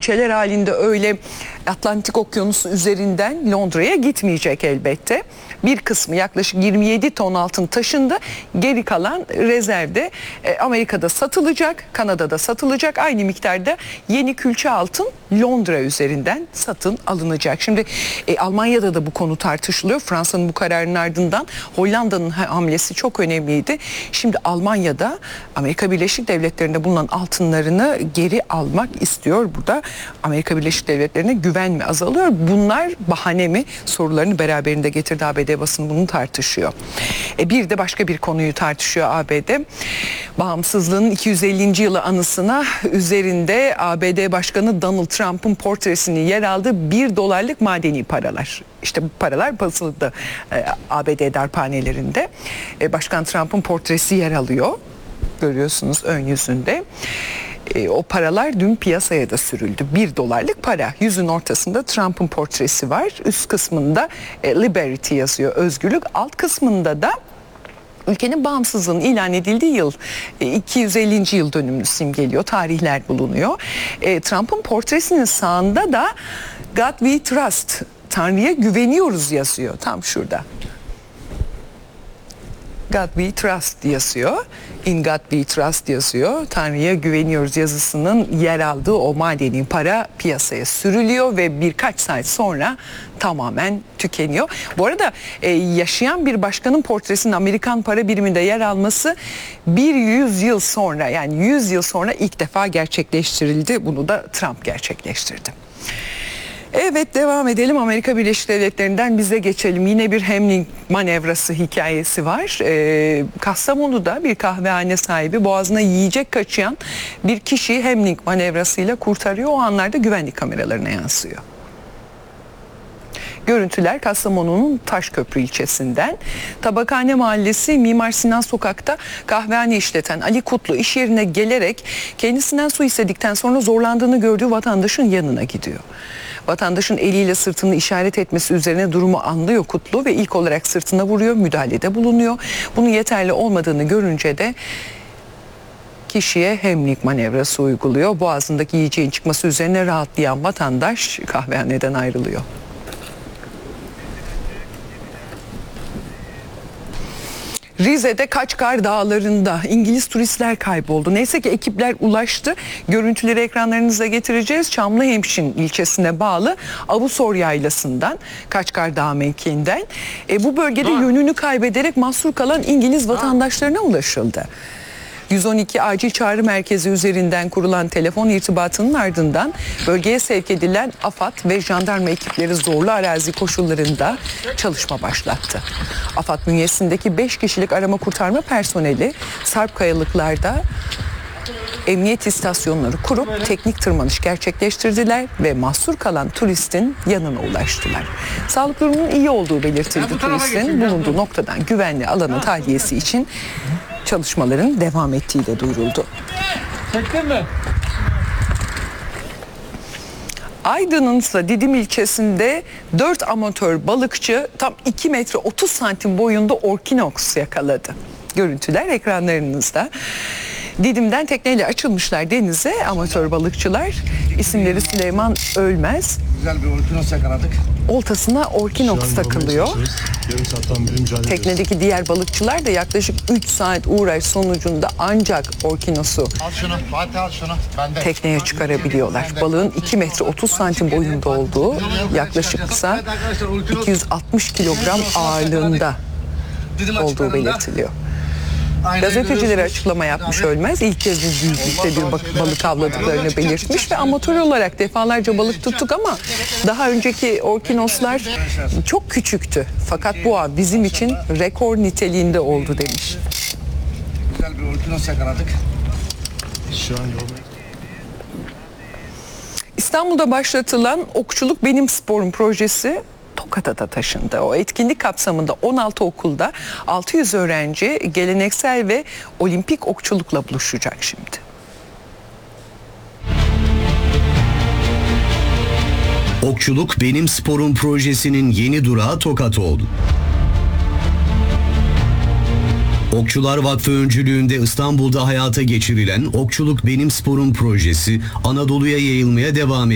ilçeler halinde öyle Atlantik Okyanusu üzerinden Londra'ya gitmeyecek elbette. Bir kısmı yaklaşık 27 ton altın taşındı. Geri kalan rezervde Amerika'da satılacak, Kanada'da satılacak. Aynı miktarda yeni külçe altın Londra üzerinden satın alınacak. Şimdi Almanya'da da bu konu tartışılıyor. Fransa'nın bu kararının ardından Hollanda'nın hamlesi çok önemliydi. Şimdi Almanya'da Amerika Birleşik Devletleri'nde bulunan altınlarını geri almak istiyor. Burada Amerika Birleşik Devletleri'ne güven mi azalıyor? Bunlar bahane mi? Sorularını beraberinde getirdi. ABD basını bunu tartışıyor. Bir de başka bir konuyu tartışıyor ABD. Bağımsızlığının 250. yılı anısına üzerinde ABD Başkanı Donald Trump'ın portresinin yer aldığı $1 madeni paralar. İşte bu paralar basıldı ABD darphanelerinde. Başkan Trump'ın portresi yer alıyor. Görüyorsunuz ön yüzünde. O paralar dün piyasaya da sürüldü. $1 para. Yüzün ortasında Trump'ın portresi var. Üst kısmında Liberty yazıyor, özgürlük. Alt kısmında da ülkenin bağımsızlığının ilan edildiği yıl, 250. yıl dönümünü simgeliyor. Tarihler bulunuyor. Trump'ın portresinin sağında da God We Trust, Tanrı'ya güveniyoruz yazıyor. Tam şurada. God We Trust yazıyor. In God We Trust yazıyor. Tanrı'ya güveniyoruz yazısının yer aldığı o madeni para piyasaya sürülüyor ve birkaç saat sonra tamamen tükeniyor. Bu arada yaşayan bir başkanın portresinin Amerikan para biriminde yer alması 100 yıl sonra, yani 100 yıl sonra ilk defa gerçekleştirildi. Bunu da Trump gerçekleştirdi. Evet, devam edelim. Amerika Birleşik Devletleri'nden bize geçelim. Yine bir Hemling manevrası hikayesi var. Kastamonu'da bir kahvehane sahibi boğazına yiyecek kaçıyan bir kişiyi Hemling manevrasıyla kurtarıyor. O anlarda güvenlik kameralarına yansıyor. Görüntüler Kastamonu'nun Taşköprü ilçesinden. Tabakhane Mahallesi Mimar Sinan Sokak'ta kahvehane işleten Ali Kutlu iş yerine gelerek kendisinden su istedikten sonra zorlandığını gördüğü vatandaşın yanına gidiyor. Vatandaşın eliyle sırtını işaret etmesi üzerine durumu anlıyor Kutlu ve ilk olarak sırtına vuruyor, müdahalede bulunuyor. Bunun yeterli olmadığını görünce de kişiye Hemling manevrası uyguluyor. Boğazındaki yiyeceğin çıkması üzerine rahatlayan vatandaş kahvehaneden ayrılıyor. Rize'de Kaçkar Dağları'nda İngiliz turistler kayboldu. Neyse ki ekipler ulaştı. Görüntüleri ekranlarınıza getireceğiz. Çamlıhemşin ilçesine bağlı Avusor Yaylası'ndan, Kaçkar Dağı mevkiinden. Bu bölgede yönünü kaybederek mahsur kalan İngiliz vatandaşlarına ulaşıldı. 112 acil çağrı merkezi üzerinden kurulan telefon irtibatının ardından bölgeye sevk edilen AFAD ve jandarma ekipleri zorlu arazi koşullarında çalışma başlattı. AFAD bünyesindeki 5 kişilik arama kurtarma personeli Sarp Kayalıklar'da emniyet istasyonları kurup teknik tırmanış gerçekleştirdiler ve mahsur kalan turistin yanına ulaştılar. Sağlık durumunun iyi olduğu belirtildi turistin. Bulunduğu noktadan güvenli alana tahliyesi için çalışmaların devam ettiği de duyuruldu. Çektin mi? Aydın'ın ise Didim ilçesinde 4 amatör balıkçı tam 2 metre 30 santim boyunda orkinoks yakaladı. Görüntüler ekranlarınızda. Didim'den tekneyle açılmışlar denize amatör balıkçılar. İsimleri Süleyman Ölmez. Güzel bir orkinoks yakaladık. Oltasına orkinoks takılıyor. Teknedeki diğer balıkçılar da yaklaşık 3 saat uğraş sonucunda ancak orkinosu Al şunu, Fatih al şunu. Bende. tekneye çıkarabiliyorlar. Balığın 2 metre 30 santim boyunda olduğu, yaklaşık ise 260 kilogram ağırlığında olduğu belirtiliyor. Gazetecilere açıklama yapmış Ölmez. İlk kez düzlükte bir balık avladıklarını belirtmiş ve amatör olarak defalarca balık tuttuk ama daha önceki orkinoslar çok küçüktü. Fakat bu av bizim için rekor niteliğinde oldu demiş. Güzel bir orkinos yakaladık. İstanbul'da başlatılan Okçuluk Benim Sporum projesi Tokat'a da taşındı. O etkinlik kapsamında 16 okulda 600 öğrenci geleneksel ve olimpik okçulukla buluşacak şimdi. Okçuluk Benim Sporum projesinin yeni durağı Tokat oldu. Okçular Vakfı öncülüğünde İstanbul'da hayata geçirilen Okçuluk Benim Sporum projesi Anadolu'ya yayılmaya devam ediyor.